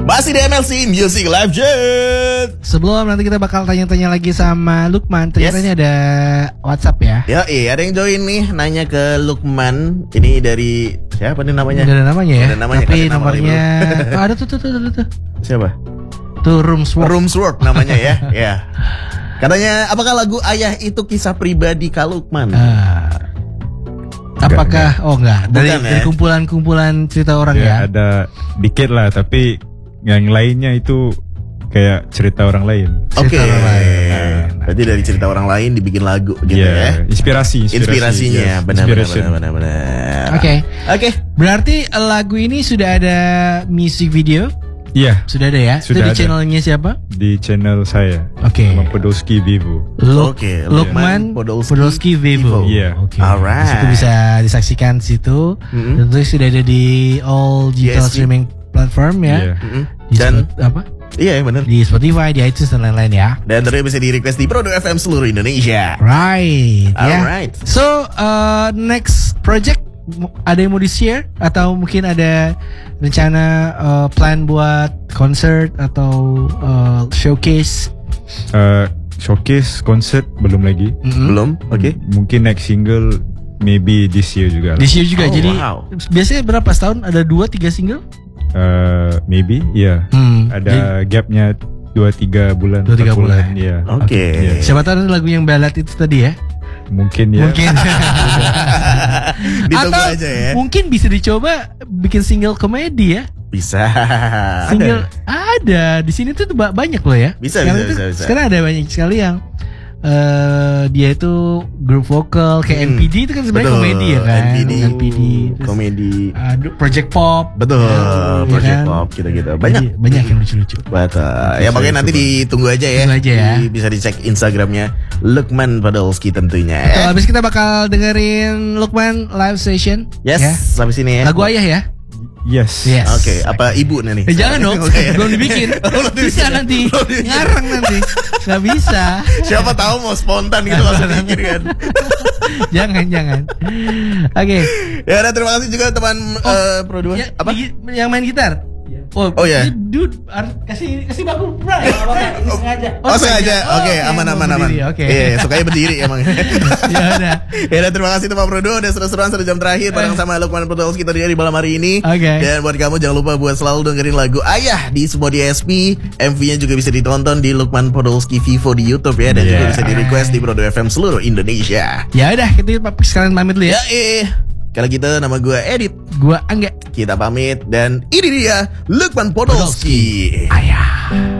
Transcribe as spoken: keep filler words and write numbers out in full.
Masih di M L C Music Live Jet. Sebelum nanti kita bakal tanya-tanya lagi sama Lukman. Ternyata Yes. ini ada WhatsApp ya. Ya, iya ada yang join nih nanya ke Lukman. Ini dari siapa nih namanya? Gak ada namanya ya. Ada namanya, Tapi kasih nama nomornya oh, ada tuh tuh tuh tuh tuh. Siapa? Tuh Roomswork. Roomswork namanya ya. Ya. Katanya apakah lagu Ayah itu kisah pribadi Kak Lukman? Ah. Apakah oh enggak dari, Bukan, dari ya? kumpulan-kumpulan cerita orang Ya, ya. ada dikit lah, tapi yang lainnya itu kayak cerita orang lain. Oke. Cerita orang lain. Berarti dari cerita orang lain dibikin lagu gitu Ya, ya. inspirasi, inspirasi Inspirasinya yes, benar benar inspiration. benar benar. Oke. Oke. Berarti lagu ini sudah ada music video? Iya, Sudah ada ya? Sudah Itu di ada. channelnya siapa? di channel saya. Oke. Lukman Podolski Vivo. Luk- Oke, Lukman Lukman Podolski Podolski Vivo. Vivo. Iya. Oke. Alright. Di situ bisa disaksikan di situ. Mm-mm. Tentu sudah ada di all digital Yes, streaming platform ya. Iya. Mm-mm. Di Dan Spot- apa? iya benar. Di Spotify, di iTunes dan lain-lain ya. Dan tentunya bisa di request di Prodo F M seluruh Indonesia. Right. Ya. Alright. So uh, next project mu- ada yang mau di share atau mungkin ada rencana uh, plan buat concert atau uh, showcase? Uh, showcase concert belum lagi. Mm-mm. Belum? Oke. Mungkin next single maybe this year juga. lah. This year juga. Oh, Jadi wow. biasanya berapa setahun ada dua tiga single? Uh, maybe, ya. Hmm. Ada gapnya dua tiga bulan. Dua, tiga empat bulan. Ya. Oke. Iya. Siapa tahu ada lagu yang ballad itu tadi ya? Mungkin ya. Mungkin. Ditunggu Atau aja ya. mungkin bisa dicoba bikin single komedi ya. Bisa. Single Ada. ada di sini tuh ba- banyak loh ya. Bisa, sekarang bisa, itu- bisa, bisa. Sekarang ada banyak sekali yang eh dia itu grup vokal kayak Hmm. N P D itu kan sebenarnya Betul. komedi ya kan. N P D. N P D terus, Komedi. eh, Project Pop. Betul. ya Project kan? Pop gitu-gitu. Banyak. Jadi, banyak yang lucu-lucu. Betul. Ya pokoknya nanti ditunggu aja ya. Tunggu aja ya. Di- bisa dicek Instagramnya Lukman Podolski tentunya. Tuh, habis kita bakal dengerin Lukman live session. Yes, ya. sampai sini ya. Lagu Ayah ya. Yes. Yes. Oke, apa ibu nih? Eh, jangan dong, Oke. belum dibikin. Belum Bisa dibikin. nanti Belum dibikin. ngarang nanti, nggak bisa. Siapa tahu mau spontan gitu langsung bikin kan. Jangan jangan. Oke. Ya udah terima kasih juga teman eh, Pro dua. Ya, Apa? di- yang main gitar. Oh, Oh, ya. ini dude, harus kasih kasih baku pray. Ini sengaja. Oh, sengaja. Oke, aman aman aman. berdiri, Oke. Iya, sukanya berdiri emang. Ya udah. Ya udah terima kasih teman Pro dua udah seru-seruan satu jam terakhir bareng sama Lukman Podolski tadi di malam hari ini. Oke. Dan buat kamu jangan lupa buat selalu dengerin lagu Ayah di semua D S P. M V-nya juga bisa ditonton di Lukman Podolski Vivo di YouTube ya, dan juga Yeah. bisa di request di Prodo F M seluruh Indonesia. Ya udah, kita sekalian pamit dulu ya. Ya eh. Kalau gitu nama gue Edit. Gua Angga. Kita pamit dan ini dia Lukman Podolski. Ayah.